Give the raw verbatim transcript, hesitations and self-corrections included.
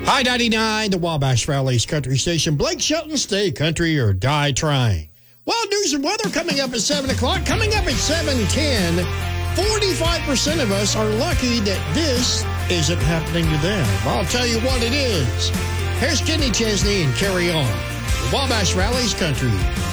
I ninety-nine, the Wabash Valley's country station. Blake Shelton, stay country or die trying. Well, news and weather coming up at seven o'clock. Coming up at seven ten, forty-five percent of us are lucky that this isn't happening to them. I'll tell you what it is. Here's Kenny Chesney and Carry On. The Wabash Valley's country.